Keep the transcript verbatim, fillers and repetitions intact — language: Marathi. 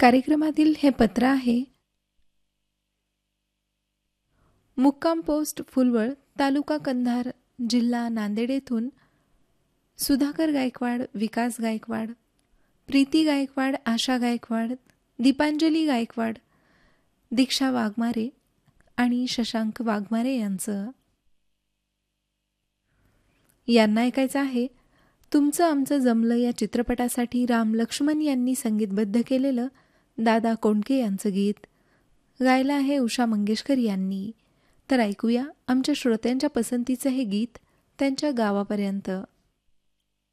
कार्यक्रमातील हे पत्र आहे मुक्काम पोस्ट फुलवळ, तालुका कंधार, जिल्हा नांदेड येथून सुधाकर गायकवाड, विकास गायकवाड, प्रीती गायकवाड, आशा गायकवाड, दीपांजली गायकवाड, दीक्षा वाघमारे आणि शशांक वाघमारे यांचं. यांना ऐकायचं आहे तुमचं आमचं जमलं या चित्रपटासाठी राम लक्ष्मण यांनी संगीतबद्ध केलेलं दादा कोंडके यांचं गीत. गायलं आहे उषा मंगेशकर यांनी. तर ऐकूया आमच्या श्रोत्यांच्या पसंतीचं हे गीत त्यांच्या गावापर्यंत.